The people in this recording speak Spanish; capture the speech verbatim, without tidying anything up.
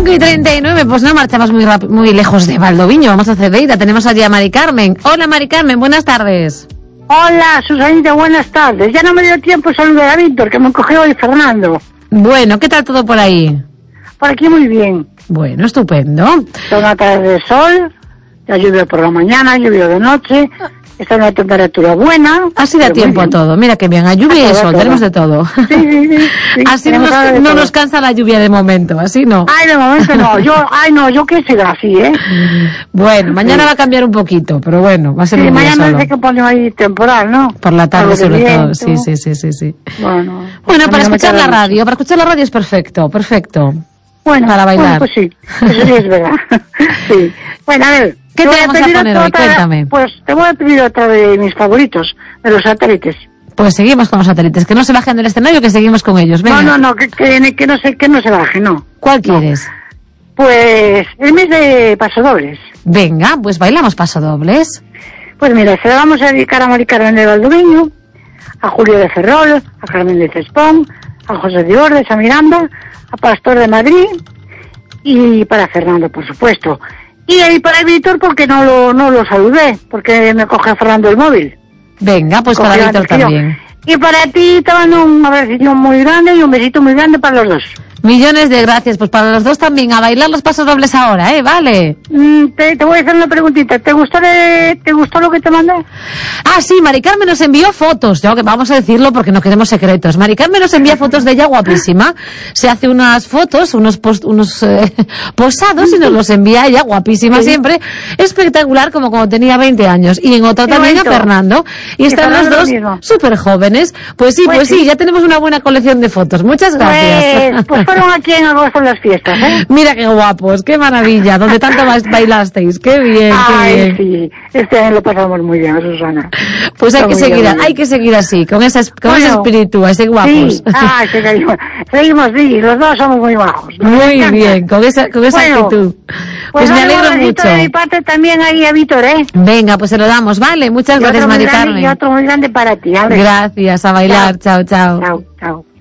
cinco y treinta y nueve, pues no marchamos muy rápido, muy lejos de Valdoviño, vamos a Cedeira, tenemos allí a Mari Carmen. Hola Mari Carmen, buenas tardes. Hola Susanita, buenas tardes. Ya no me dio tiempo saludar a Víctor, que me cogió hoy Fernando. Bueno, ¿qué tal todo por ahí? Por aquí muy bien. Bueno, estupendo. Está una tarde de sol, ya llovió por la mañana, llovió de noche, está una temperatura buena. Así da tiempo a todo, mira que bien, a lluvia y sol, tenemos de todo. Sí, sí, sí. sí así no, nos, no nos cansa la lluvia de momento, así no. Ay, de momento no, yo, ay no, yo qué será así, ¿eh? Bueno, mañana sí va a cambiar un poquito, pero bueno, va a ser sí, un día mañana solo. Dice que pone ahí temporal, ¿no? Por la tarde Algo sobre viento. todo, sí, sí, sí, sí, sí. Bueno, bueno para escuchar la mucho. radio, para escuchar la radio es perfecto, perfecto. Bueno, para bailar. Bueno, pues sí, eso sí es verdad. Sí. Bueno, a ver. ¿Qué te, te vamos a, a poner hoy? Cuéntame. Pues te voy a pedir otra de mis favoritos, de los satélites. Pues seguimos con los satélites, que no se bajen del escenario, que seguimos con ellos. Venga. No, no, no, que, que, que no se, que no se baje, no. ¿Cuál quieres? No. Pues el mes de pasodobles. Venga, pues bailamos pasodobles. Pues mira, se la vamos a dedicar a Mari Carmen de Valdoviño, a Julio de Ferrol, a Carmen de Cespón, a José de Ordes, a Miranda, a Pastor de Madrid y para Fernando, por supuesto. Y ahí para Víctor porque no lo, no lo saludé, porque me coge Fernando el móvil. Venga, pues para Víctor también. Y para ti te mando un abrazo muy grande y un besito muy grande para los dos. Millones de gracias, pues para los dos también, a bailar los pasodobles ahora, ¿eh? Vale. Mm, te, te voy a hacer una preguntita, ¿te gustó, de, ¿te gustó lo que te mandé? Ah, sí, Mari Carmen nos envió fotos, yo que vamos a decirlo porque no queremos secretos. Mari Carmen nos envía fotos de ella guapísima, se hace unas fotos, unos post, unos eh, posados y nos los envía ella guapísima sí. siempre, espectacular como cuando tenía veinte años. Y en otro también a Fernando, y están los dos súper jóvenes. Pues sí, pues, pues sí, sí, ya tenemos una buena colección de fotos, muchas gracias. Pues, pues fueron aquí en agosto las fiestas, ¿eh? Mira qué guapos, qué maravilla, donde tanto bailasteis, qué bien, Ay, qué bien. Sí, este año lo pasamos muy bien, Susana. Pues hay que seguir, bien, hay que seguir así, con esa, con bueno, ese espíritu, ese guapos. Sí, ah, sí, seguimos, seguimos, sí, los dos somos muy bajos. Muy bien, con esa, con esa bueno, actitud. Pues, pues me alegro mucho. De mi parte también ahí a Víctor, ¿eh? Venga, pues se lo damos, vale, muchas y gracias, Mari Carmen. Y otro muy grande para ti, ¿vale? Gracias, a bailar, chao, chao. Chao, chao.